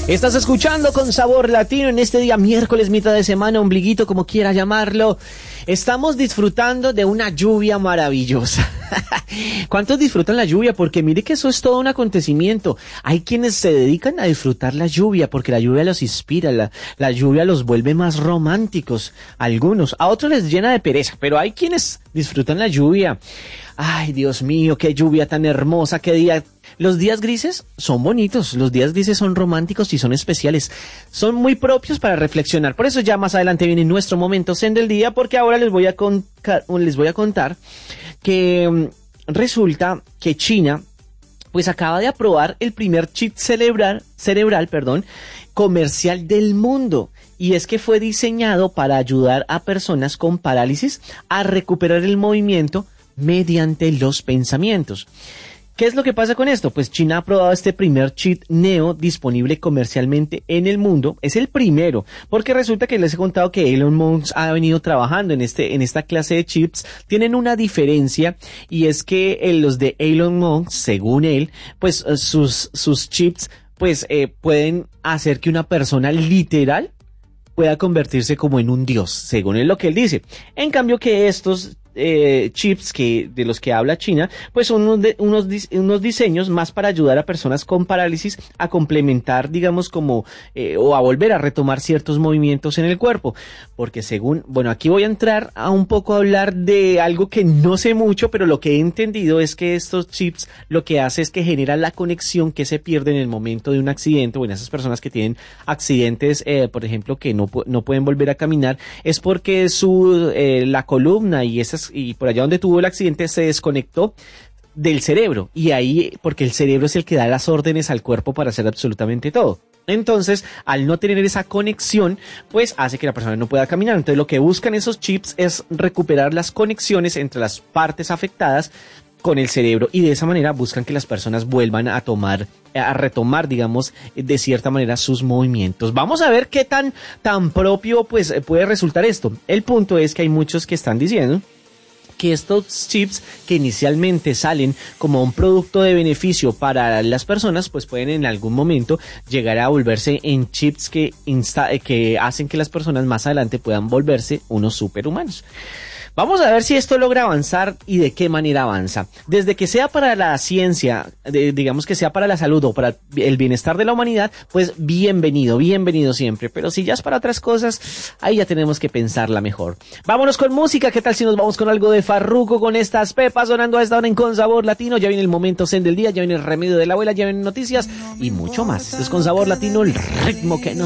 Estás escuchando Con Sabor Latino en este día miércoles, mitad de semana, ombliguito, como quiera llamarlo. Estamos disfrutando de una lluvia maravillosa. ¿Cuántos disfrutan la lluvia? Porque mire que eso es todo un acontecimiento. Hay quienes se dedican a disfrutar la lluvia porque la lluvia los inspira, la lluvia los vuelve más románticos. Algunos, a otros les llena de pereza, pero hay quienes disfrutan la lluvia. Ay, Dios mío, qué lluvia tan hermosa, qué día. Los días grises son bonitos, los días grises son románticos y son especiales. Son muy propios para reflexionar. Por eso ya más adelante viene nuestro momento zen del día, porque ahora les voy a contar que resulta que China pues acaba de aprobar el primer chip cerebral, comercial del mundo. Y es que fue diseñado para ayudar a personas con parálisis a recuperar el movimiento mediante los pensamientos. ¿Qué es lo que pasa con esto? Pues China ha aprobado este primer chip Neo disponible comercialmente en el mundo. Es el primero, porque resulta que les he contado que Elon Musk ha venido trabajando en esta clase de chips. Tienen una diferencia y es que los de Elon Musk, según él, pues sus chips pues pueden hacer que una persona literal pueda convertirse como en un dios, según es lo que él dice. En cambio que estos chips de los que habla China, pues son unos diseños más para ayudar a personas con parálisis a complementar, digamos, como o a volver a retomar ciertos movimientos en el cuerpo, porque aquí voy a entrar a un poco a hablar de algo que no sé mucho, pero lo que he entendido es que estos chips lo que hace es que genera la conexión que se pierde en el momento de un accidente, o en esas personas que tienen accidentes, por ejemplo, que no pueden volver a caminar, es porque la columna y por allá donde tuvo el accidente se desconectó del cerebro, y ahí, porque el cerebro es el que da las órdenes al cuerpo para hacer absolutamente todo. Entonces, al no tener esa conexión, pues hace que la persona no pueda caminar. Entonces, lo que buscan esos chips es recuperar las conexiones entre las partes afectadas con el cerebro, y de esa manera buscan que las personas vuelvan a retomar, digamos, de cierta manera sus movimientos. Vamos a ver qué tan propio pues puede resultar esto. El punto es que hay muchos que están diciendo que estos chips, que inicialmente salen como un producto de beneficio para las personas, pues pueden en algún momento llegar a volverse en chips que hacen que las personas más adelante puedan volverse unos superhumanos. Vamos a ver si esto logra avanzar y de qué manera avanza. Desde que sea para la ciencia, digamos que sea para la salud o para el bienestar de la humanidad, pues bienvenido siempre. Pero si ya es para otras cosas, ahí ya tenemos que pensarla mejor. Vámonos con música. ¿Qué tal si nos vamos con algo de Farruko, con estas pepas sonando a esta hora en Con Sabor Latino? Ya viene el momento zen del día, ya viene el remedio de la abuela, ya vienen noticias y mucho más. Esto es Con Sabor Latino, el ritmo que nos